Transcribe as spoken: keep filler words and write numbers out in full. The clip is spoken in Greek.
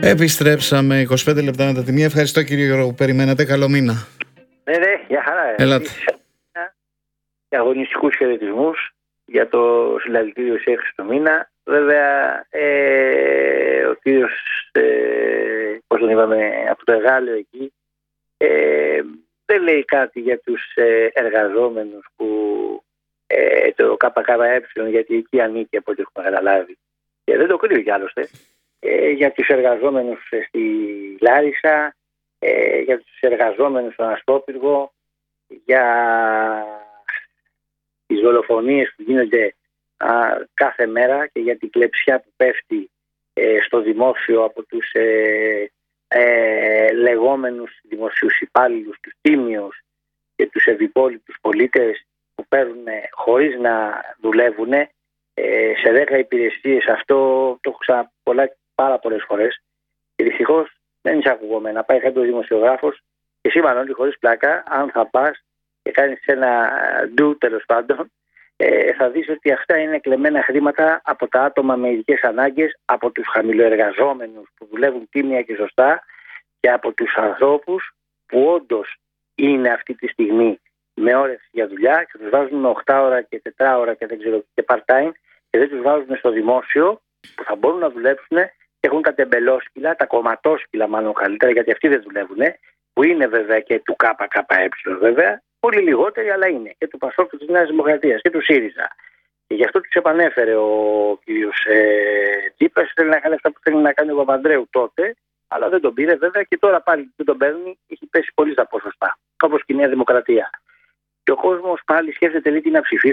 Επιστρέψαμε είκοσι πέντε λεπτά μετά τη μία. Ευχαριστώ κύριε Γιώργο που περιμένατε. Καλό μήνα. Ναι, ναι, για χαρά. Ελάτε. Και αγωνιστικούς χαιρετισμούς για το συλλαλητήριο σε έξι του μήνα. Βέβαια, ε, ο κύριος, ε, πώς τον είπαμε, από το Εγάλεο εκεί, ε, δεν λέει κάτι για τους ε, εργαζόμενους που ε, το ΚΚΕ, γιατί εκεί ανήκει από ό,τι έχουμε καταλάβει. Και δεν το κρύβει κι άλλωστε. Ε, για τους εργαζόμενους στη Λάρισα, ε, για τους εργαζόμενους στον Αστόπυργο, για τις δολοφονίες που γίνονται α, κάθε μέρα και για την κλεψιά που πέφτει ε, στο δημόσιο από τους ε, ε, λεγόμενους δημοσίους υπάλληλους, τους τίμιους και τους ευυπόλοιπους πολίτες που παίρνουν χωρίς να δουλεύουν ε, σε δέκα υπηρεσίες. Αυτό το έχω ξαναπεί πάρα πολλές φορές και δυστυχώς δεν εισακουγόμαι να πάει κάποιος δημοσιογράφος και σήμερα όλοι χωρίς πλάκα, αν θα πας και κάνεις ένα ντου τέλος πάντων, ε, θα δεις ότι αυτά είναι κλεμμένα χρήματα από τα άτομα με ειδικές ανάγκες, από τους χαμηλοεργαζόμενους που δουλεύουν τίμια και σωστά και από τους ανθρώπους που όντως είναι αυτή τη στιγμή με όρεξη για δουλειά και τους βάζουν με οκτώ ώρα και τέσσερα ώρα και δεν ξέρω και part-time και δεν τους βάζουν στο δημόσιο που θα μπορούν να δουλέψουν και έχουν τα τεμπελόσκυλα, τα κομματόσκυλα μάλλον καλύτερα, γιατί αυτοί δεν δουλεύουν, που είναι βέβαια και του ΚΚΕ βέβαια, πολύ λιγότεροι, αλλά είναι και του Πασόκ και της Νέας Δημοκρατίας και του ΣΥΡΙΖΑ. Και γι' αυτό τους επανέφερε ο κύριος ε, Τσίπρας, θέλει να κάνει αυτά που θέλει να κάνει ο Παπανδρέου τότε, αλλά δεν τον πήρε βέβαια και τώρα πάλι δεν τον παίρνει, έχει πέσει πολύ στα ποσοστά, όπως και η Νέα Δημοκρατία. Και ο κόσμος πάλι σκέφτεται, λέει, τι να ψηφίσει.